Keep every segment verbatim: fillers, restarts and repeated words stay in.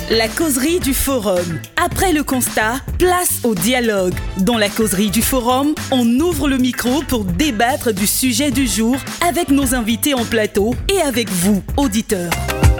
La causerie du Forum. Après le constat, place au dialogue. Dans la causerie du Forum, on ouvre le micro pour débattre du sujet du jour avec nos invités en plateau et avec vous, auditeurs.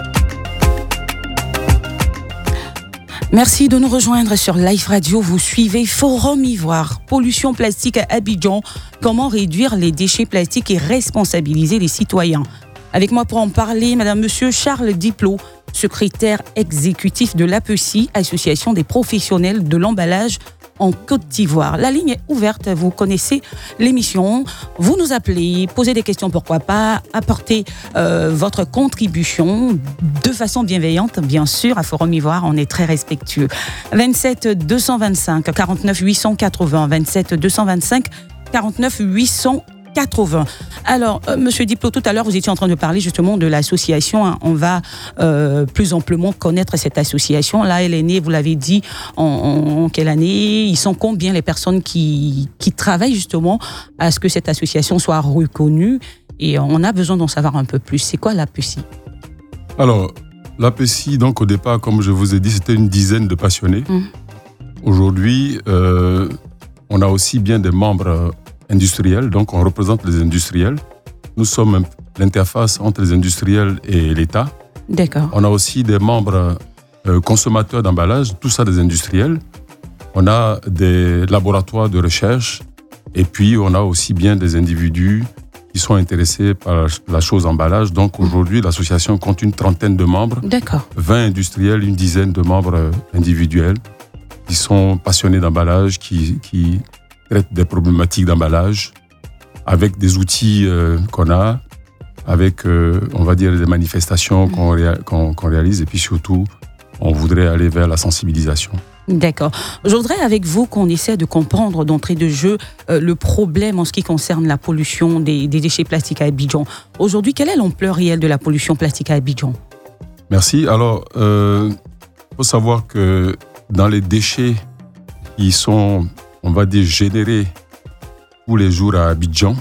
Merci de nous rejoindre sur Live Radio. Vous suivez Forum Ivoire. Pollution plastique à Abidjan. Comment réduire les déchets plastiques et responsabiliser les citoyens. Avec moi pour en parler, Madame, Monsieur Charles Diplot, secrétaire exécutif de l'A P E C I, Association des professionnels de l'emballage en Côte d'Ivoire. La ligne est ouverte, vous connaissez l'émission. Vous nous appelez, posez des questions, pourquoi pas, apportez euh, votre contribution de façon bienveillante, bien sûr. À Forum Ivoire, on est très respectueux. vingt-sept deux cent vingt-cinq quarante-neuf huit cent quatre-vingts, vingt-sept deux cent vingt-cinq quarante-neuf huit cent quatre-vingts. Alors, euh, Monsieur Diplot, tout à l'heure, vous étiez en train de parler justement de l'association. Hein. On va euh, plus amplement connaître cette association. Là, elle est née, vous l'avez dit, en, en, en quelle année? Ils sont combien les personnes qui, qui travaillent justement à ce que cette association soit reconnue? Et on a besoin d'en savoir un peu plus. C'est quoi l'A P E C I? Alors, l'A P E C I, donc au départ, comme je vous ai dit, c'était une dizaine de passionnés. Mmh. Aujourd'hui, euh, on a aussi bien des membres industriels, donc on représente les industriels. Nous sommes l'interface entre les industriels et l'État. D'accord. On a aussi des membres euh, consommateurs d'emballage, tout ça des industriels. On a des laboratoires de recherche et puis on a aussi bien des individus qui sont intéressés par la chose emballage. Donc aujourd'hui, l'association compte une trentaine de membres. D'accord. vingt industriels, une dizaine de membres individuels qui sont passionnés d'emballage, qui... qui traite des problématiques d'emballage avec des outils euh, qu'on a, avec, euh, on va dire, des manifestations mmh. qu'on, réa- qu'on, qu'on réalise et puis surtout, on voudrait aller vers la sensibilisation. D'accord. Je voudrais avec vous qu'on essaie de comprendre d'entrée de jeu euh, le problème en ce qui concerne la pollution des, des déchets plastiques à Abidjan. Aujourd'hui, quelle est l'ampleur réelle de la pollution plastique à Abidjan? Merci. Alors, il euh, faut savoir que dans les déchets qui sont, on va dire, générés tous les jours à Abidjan,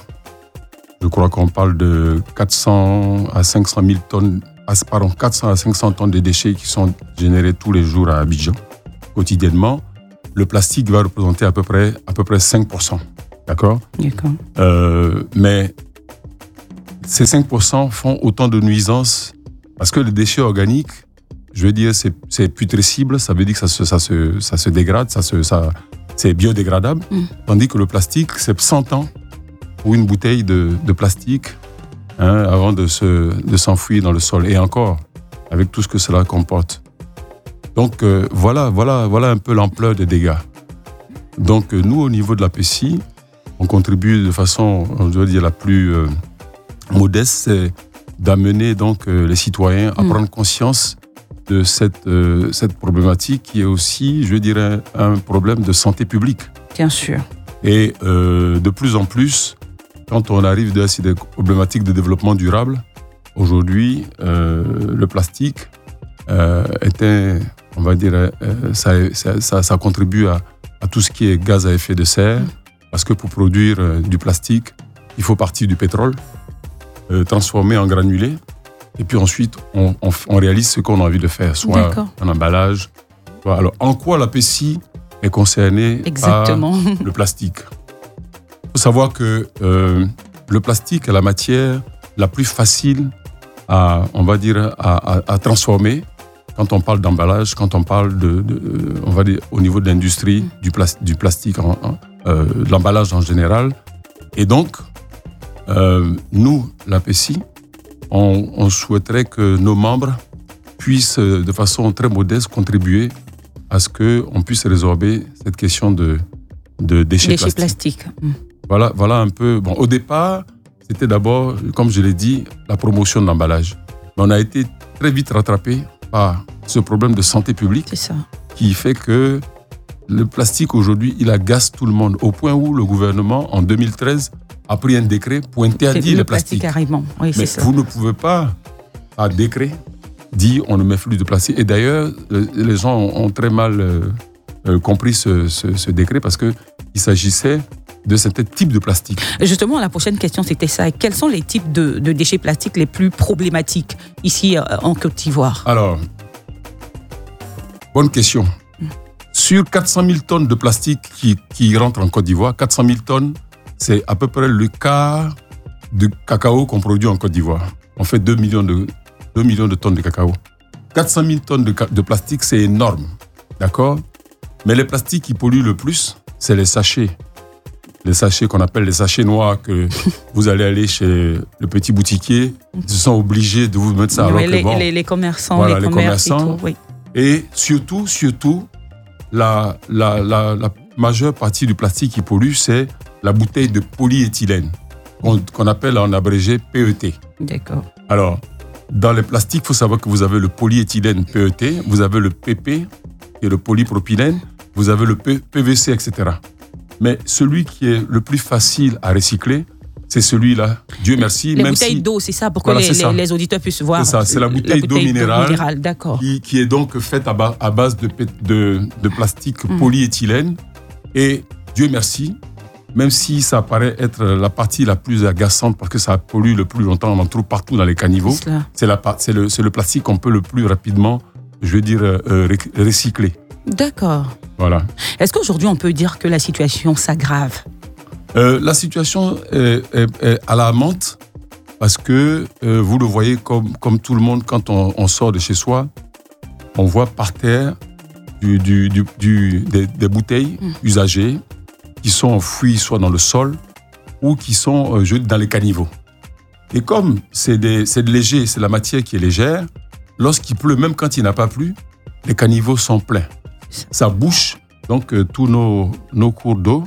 je crois qu'on parle de quatre cents à cinq cent mille tonnes, pardon, quatre cents à cinq cents tonnes de déchets qui sont générés tous les jours à Abidjan. Quotidiennement, le plastique va représenter à peu près, à peu près cinq pour cent. D'accord ? D'accord. Euh, mais ces cinq pour cent font autant de nuisances parce que les déchets organiques, je veux dire, c'est, c'est putrescible, ça veut dire que ça se, ça se, ça se dégrade, ça se, ça, c'est biodégradable. Mm. Tandis que le plastique, c'est cent ans pour une bouteille de, de plastique hein, avant de, se, de s'enfouir dans le sol. Et encore, avec tout ce que cela comporte. Donc euh, voilà, voilà, voilà un peu l'ampleur des dégâts. Donc euh, nous, au niveau de l'A P E C I, on contribue de façon, je veux dire, la plus euh, modeste, c'est d'amener donc euh, les citoyens à mm. prendre conscience de cette, euh, cette problématique qui est aussi, je dirais, un problème de santé publique. Bien sûr. Et euh, de plus en plus, quand on arrive dans des problématiques de développement durable, aujourd'hui, euh, le plastique euh, est un, on va dire, euh, ça, ça, ça contribue à, à tout ce qui est gaz à effet de serre, mmh. parce que pour produire euh, du plastique, il faut partir du pétrole, euh, transformé en granulés, et puis ensuite, on, on, on réalise ce qu'on a envie de faire, soit D'accord. en emballage. Soit... Alors, en quoi l'A P E C I est concernée Exactement. par le plastique ? Il faut savoir que euh, le plastique est la matière la plus facile à, on va dire, à, à, à transformer quand on parle d'emballage, quand on parle de, de on va dire, au niveau de l'industrie mmh. du, plas, du plastique, en, en, euh, de l'emballage en général. Et donc, euh, nous, l'A P E C I, On, on souhaiterait que nos membres puissent, de façon très modeste, contribuer à ce qu'on puisse résorber cette question de, de déchets, déchets plastiques. plastiques. Mmh. Voilà, voilà un peu. Bon, au départ, c'était d'abord, comme je l'ai dit, la promotion de l'emballage. Mais on a été très vite rattrapé par ce problème de santé publique. C'est ça. Qui fait que le plastique, aujourd'hui, il agace tout le monde. Au point où le gouvernement, en deux mille treize, a pris un décret pour interdire le, le plastique. plastique oui, Mais c'est vous ça. ne pouvez pas, par décret, dire on ne met plus de plastique. Et d'ailleurs, les gens ont très mal euh, compris ce, ce, ce décret parce qu'il s'agissait de certains types de plastique. Justement, la prochaine question, c'était ça. Quels sont les types de, de déchets plastiques les plus problématiques ici en Côte d'Ivoire ? Alors, Bonne question. Sur quatre cent mille tonnes de plastique qui, qui rentrent en Côte d'Ivoire, quatre cent mille tonnes, c'est à peu près le quart de cacao qu'on produit en Côte d'Ivoire. On fait deux millions de, deux millions de tonnes de cacao. quatre cent mille tonnes de, de plastique, c'est énorme. D'accord ? Mais les plastiques qui polluent le plus, c'est les sachets. Les sachets qu'on appelle les sachets noirs, que vous allez aller chez le petit boutiquier, ils sont obligés de vous mettre ça alors oui, que les, bon, les, les commerçants, voilà, les, les commerces commerçants. et tout, oui. Et surtout, surtout, la, la, la, la majeure partie du plastique qui pollue, c'est la bouteille de polyéthylène, qu'on, qu'on appelle en abrégé P E T. D'accord. Alors, dans les plastiques, il faut savoir que vous avez le polyéthylène P E T, vous avez le P P, qui est le polypropylène, vous avez le P V C, et cetera. Mais celui qui est le plus facile à recycler, c'est celui-là. Dieu merci. Les même bouteilles si... d'eau, c'est ça, pour que Voilà, les, c'est ça. les, les auditeurs puissent voir. C'est ça, c'est la bouteille, la d'eau minérale, minérale, d'accord. Qui, qui est donc faite à, ba- à base de, de, de plastique Mm. polyéthylène. Et Dieu merci, même si ça paraît être la partie la plus agaçante parce que ça pollue le plus longtemps, on en trouve partout dans les caniveaux, C'est cela. c'est, la, c'est, le, c'est le plastique qu'on peut le plus rapidement, je veux dire, euh, ré- recycler. D'accord. Voilà. Est-ce qu'aujourd'hui, on peut dire que la situation s'aggrave ? Euh, la situation est, est, est alarmante parce que euh, vous le voyez comme, comme tout le monde quand on, on sort de chez soi, on voit par terre du, du, du, du, des, des bouteilles Mm. usagées qui sont enfouies soit dans le sol ou qui sont euh, jetées dans les caniveaux. Et comme c'est, des, c'est de léger, c'est la matière qui est légère, lorsqu'il pleut, même quand il n'a pas plu, les caniveaux sont pleins. Ça bouche donc euh, tous nos, nos cours d'eau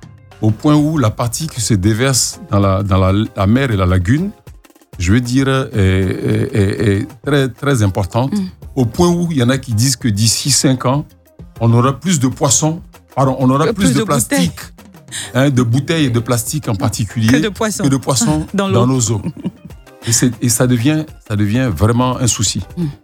au point où la partie qui se déverse dans la, dans la, la mer et la lagune, je veux dire, est, est, est, est très, très importante, Mm. au point où il y en a qui disent que d'ici cinq ans, on aura plus de poissons, pardon, on aura Euh, plus, plus de, de plastique, hein, de bouteilles et de plastique en particulier, Que de poissons. que de poissons Dans dans, l'eau. nos eaux. Et, c'est, et ça, devient, ça devient vraiment un souci.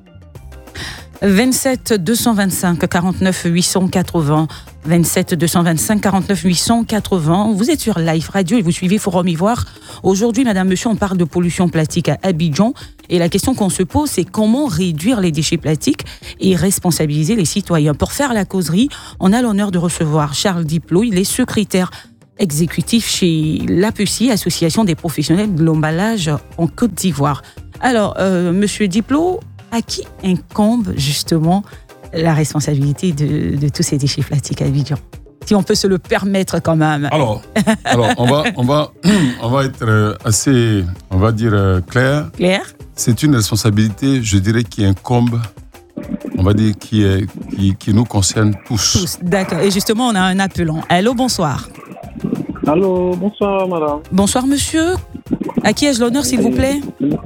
vingt-sept deux cent vingt-cinq quarante-neuf huit cent quatre-vingts vingt-sept deux cent vingt-cinq quarante-neuf huit cent quatre-vingts. Vous êtes sur Live Radio et vous suivez Forum Ivoire. Aujourd'hui, madame, monsieur, on parle de pollution plastique à Abidjan. Et la question qu'on se pose, c'est comment réduire les déchets plastiques et responsabiliser les citoyens. Pour faire la causerie, on a l'honneur de recevoir Charles Diplot. Il est secrétaire exécutif chez l'A P E C I, Association des professionnels de l'emballage en Côte d'Ivoire. Alors, euh, monsieur Diplot, à qui incombe justement la responsabilité de, de tous ces déchets plastiques à Abidjan ? Si on peut se le permettre quand même. Alors, alors on, va, on, va, on va être euh, assez, on va dire, euh, clair. Claire ? C'est une responsabilité, je dirais, qui incombe, on va dire, qui, est, qui, qui nous concerne tous. Tous, d'accord. Et justement, on a un appelant. Allô, bonsoir. Allô, bonsoir madame. Bonsoir monsieur. À qui ai-je l'honneur, s'il vous plaît ?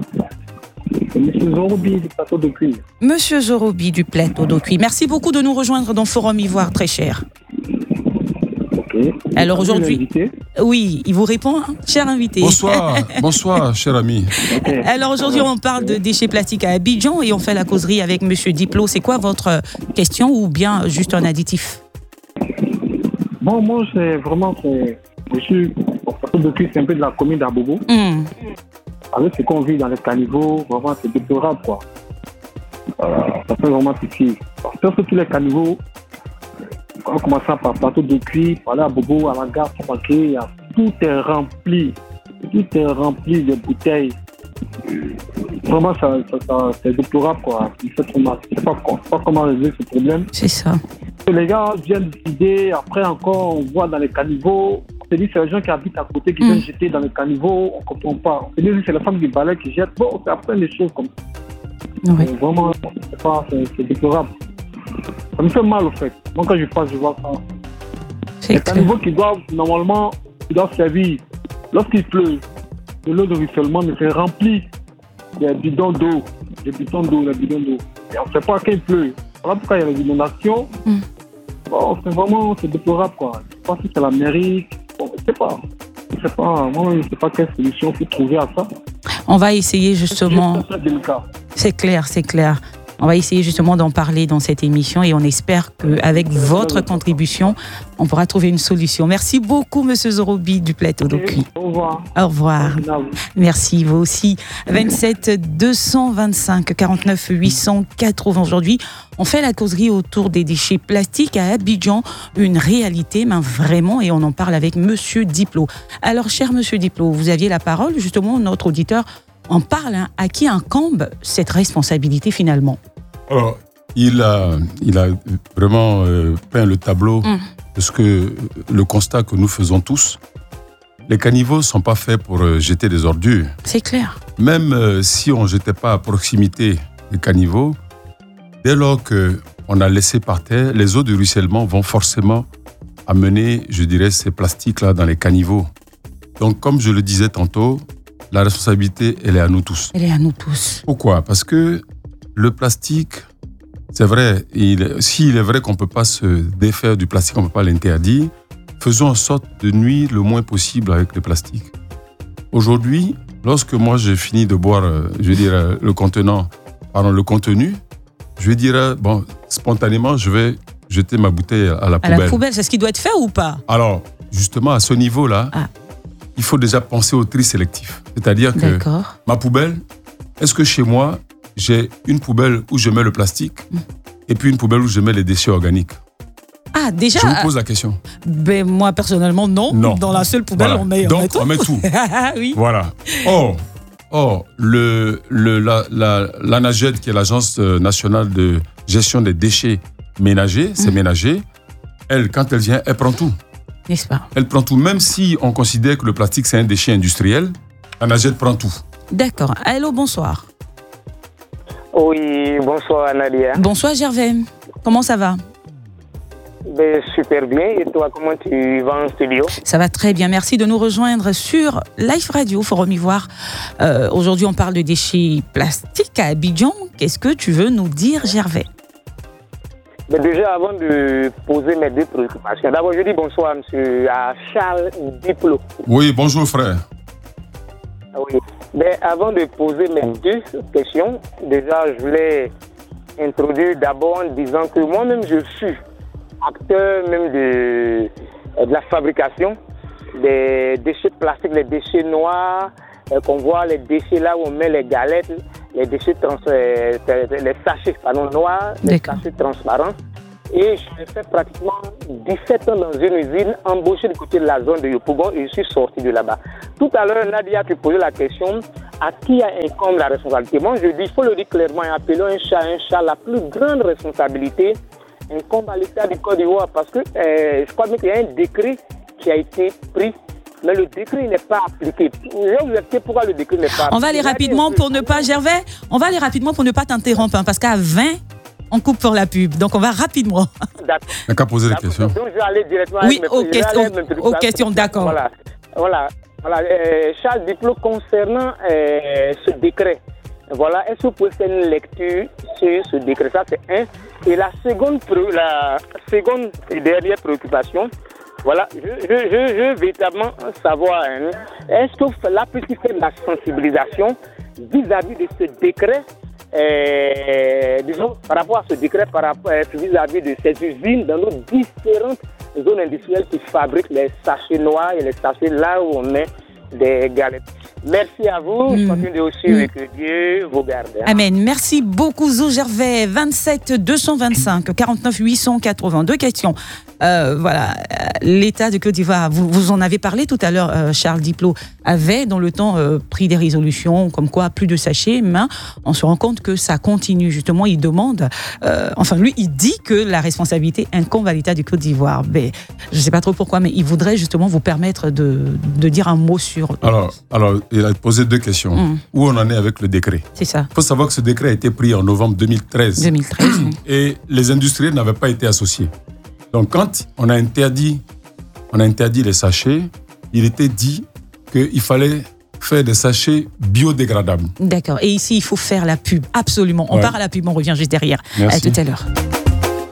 C'est Monsieur Zorobi du plateau de Cuire. Monsieur Zorobi du plateau d'Ocuy. Merci beaucoup de nous rejoindre dans Forum Ivoire, très cher. Ok. Alors Vous aujourd'hui- l'invité. Oui, il vous répond, hein, cher invité. Bonsoir, bonsoir, cher ami. Ok. Alors aujourd'hui, on parle de déchets plastiques à Abidjan et on fait la causerie avec monsieur Diplot. C'est quoi votre question ou bien juste un additif ? Bon, moi, c'est vraiment, c'est, je suis au plateau de Cuire, c'est un peu de la commune d'Abobo. Hum, Avec ce qu'on vit dans les caniveaux, vraiment, c'est déplorable, quoi. Euh, ça fait vraiment pitié. Parce que tous les caniveaux, en commençant par plateau de Cuire, par là à Bobo, à la gare, il y a- tout est rempli. Tout est rempli de bouteilles. Euh, Vraiment, ça, ça, ça- c'est déplorable, quoi. Il faut trop mal. Je ne sais pas, quoi- pas comment régler ce problème. c'est ça. Les gars viennent décider, après encore, on voit dans les caniveaux. On se dit, c'est les gens qui habitent à côté qui Mm. viennent jeter dans les caniveaux, on ne comprend pas. On se dit, c'est la femme du balai qui jette. Bon, c'est après des choses comme ça. Oui. Mais vraiment, c'est, pas, c'est, c'est déplorable. Ça me fait mal, au fait. Moi, quand je passe, je vois ça. C'est Les clair. caniveaux qui doivent, normalement, qui doivent servir, lorsqu'il pleut, de l'eau de ruissellement, mais c'est rempli des bidons d'eau, des bidons d'eau, des bidons d'eau. Et on ne sait pas quand il pleut. Voilà pourquoi il y a les inondations. Mm. Bon, c'est vraiment, c'est déplorable, quoi. Je ne sais pas si c'est la mairie. Bon, je ne sais pas. Je ne sais pas. Moi, je ne sais pas quelle solution il faut trouver à ça. On va essayer justement. C'est très délicat. C'est clair, c'est clair. On va essayer justement d'en parler dans cette émission et on espère qu'avec votre contribution, on pourra trouver une solution. Merci beaucoup, Monsieur Zorobi du plateau d'Okuit. Au revoir. Au revoir. Merci, vous aussi. vingt-sept deux cent vingt-cinq quarante-neuf huit cent quatre-vingts. Aujourd'hui, on fait la causerie autour des déchets plastiques à Abidjan. Une réalité, mais vraiment, et on en parle avec Monsieur Diplo. Alors, cher Monsieur Diplo, vous aviez la parole. Justement, notre auditeur en parle. Hein. À qui incombe cette responsabilité finalement? Alors, il a, il a vraiment euh, peint le tableau mmh. de ce que le constat que nous faisons tous. Les caniveaux ne sont pas faits pour euh, jeter des ordures. C'est clair. Même euh, si on ne jetait pas à proximité des caniveaux, dès lors qu'on a laissé par terre, les eaux de ruissellement vont forcément amener, je dirais, ces plastiques-là dans les caniveaux. Donc, comme je le disais tantôt, la responsabilité, elle est à nous tous. Elle est à nous tous. Pourquoi? Parce que le plastique, c'est vrai, il, s'il est vrai qu'on ne peut pas se défaire du plastique, on ne peut pas l'interdire, faisons en sorte de nuire le moins possible avec le plastique. Aujourd'hui, lorsque moi j'ai fini de boire, je veux dire, le contenant, pardon, le contenu, je vais dire, bon, spontanément, je vais jeter ma bouteille à la à poubelle. À la poubelle, c'est ce qui doit être fait ou pas? Alors, justement, à ce niveau-là, ah. il faut déjà penser au tri sélectif. C'est-à-dire que D'accord. ma poubelle, est-ce que chez moi, j'ai une poubelle où je mets le plastique mmh. et puis une poubelle où je mets les déchets organiques? Ah, déjà? Je vous pose la question. Ben, moi, personnellement, non. non. Dans la seule poubelle, voilà. on met, Donc, on met tout. on met tout. Oui. Voilà. Or, or le, le, la, la, l'ANAGED, qui est l'Agence nationale de gestion des déchets ménagers, c'est mmh. ménager, elle, quand elle vient, elle prend tout. N'est-ce pas? Elle prend tout. Même si on considère que le plastique, c'est un déchet industriel, l'ANAGED prend tout. D'accord. Allô, bonsoir. Oui, bonsoir Nadia. Bonsoir Gervais. Comment ça va? Ben, super bien. Et toi, comment tu vas en studio? Ça va très bien. Merci de nous rejoindre sur Live Radio, Forum Ivoire. Euh, aujourd'hui, on parle de déchets plastiques à Abidjan. Qu'est-ce que tu veux nous dire, Gervais? Ben déjà, avant de poser mes deux préoccupations, d'abord, je dis bonsoir monsieur, à Charles Diplo. Oui, bonjour frère. Oui. Ben, avant de poser mes deux questions, déjà, je voulais introduire d'abord en disant que moi-même, je suis acteur même de, de la fabrication des déchets plastiques, les déchets noirs, euh, qu'on voit les déchets là où on met les galettes, les déchets trans, euh, les sachets pardon, noirs, les sachets transparents. Et j'ai fait pratiquement dix-sept ans dans une usine embauchée du côté de la zone de Yopougon et je suis sorti de là-bas. Tout à l'heure, Nadia, tu posais la question à qui incombe la responsabilité. Moi, je dis, il faut le dire clairement, et appelons un chat un chat, la plus grande responsabilité incombe à l'État du Côte d'Ivoire parce que euh, je crois bien qu'il y a un décret qui a été pris, mais le décret n'est pas appliqué. Je vais vous expliquer pourquoi le décret n'est pas appliqué. On va aller rapidement pour ne pas, Gervais, on va aller rapidement pour ne pas t'interrompre, hein, parce qu'à vingt, on coupe pour la pub. Donc, on va rapidement. D'accord. On n'a qu'à poser les questions. Donc, je vais aller directement oui, avec aux, mes, questions, mes aux questions, d'accord. Voilà. Voilà. voilà. Euh, Charles Diplo, concernant euh, ce décret, voilà, est-ce que vous pouvez faire une lecture sur ce décret? Ça, c'est un. Et la seconde, la seconde et dernière préoccupation, voilà, je, je, je, je veux véritablement savoir, hein, est-ce que là, peut-il faire de la sensibilisation vis-à-vis de ce décret, euh, disons, par rapport à ce décret, par rapport vis-à-vis de ces usines dans nos différentes zones industrielles qui fabriquent les sachets noirs et les sachets là où on met des galettes. Merci à vous. Mmh. Continuez aussi mmh. et que Dieu vous garde. Hein. Amen. Merci beaucoup, Zo Gervais. vingt-sept deux cent vingt-cinq quarante-neuf huit cent quatre-vingts. Deux questions. Euh, voilà, l'État de Côte d'Ivoire, vous, vous en avez parlé tout à l'heure, euh, Charles Diplo, avait dans le temps euh, pris des résolutions comme quoi plus de sachets, mais on se rend compte que ça continue. Justement, il demande, euh, enfin lui, il dit que la responsabilité incombe à l'État de Côte d'Ivoire. Mais, je ne sais pas trop pourquoi, mais il voudrait justement vous permettre de, de dire un mot sur... Alors, alors, il a posé deux questions. Mmh. Où on en est avec le décret? C'est ça. Il faut savoir que ce décret a été pris en novembre deux mille treize. deux mille treize. Et les industriels n'avaient pas été associés. Donc, quand on a interdit, on a interdit les sachets, il était dit qu'il fallait faire des sachets biodégradables. D'accord. Et ici, il faut faire la pub. Absolument. On ouais. part à la pub, on revient juste derrière. Merci. À tout à l'heure.